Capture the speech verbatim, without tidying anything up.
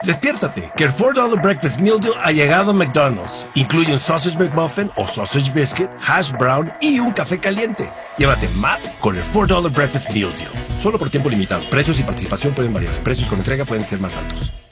Despiértate, que el cuatro dólar Breakfast Meal Deal ha llegado a McDonald's. Incluye un Sausage McMuffin o Sausage Biscuit, Hash Brown y un café caliente. Llévate más con el cuatro dólar Breakfast Meal Deal. Solo por tiempo limitado. Precios y participación pueden variar. Precios con entrega pueden ser más altos.